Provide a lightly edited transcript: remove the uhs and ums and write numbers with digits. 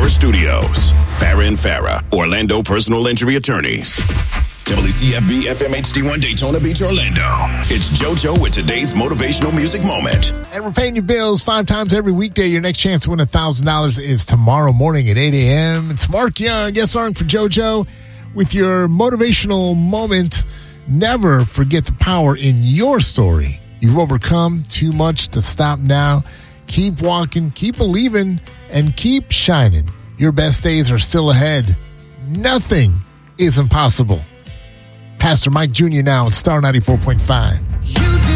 Farah Studios. Farah and Farah, Orlando personal injury attorneys. WCFB FM HD1 Daytona Beach, Orlando. It's JoJo with today's motivational music moment. And we're paying your bills 5 times every weekday. Your next chance to win $1,000 is tomorrow morning at 8 a.m. It's Mark Young, yes, starring for JoJo with your motivational moment. Never forget the power in your story. You've overcome too much to stop now. Keep walking, keep believing, and keep shining. Your best days are still ahead. Nothing is impossible. Pastor Mike Jr. now at Star 94.5.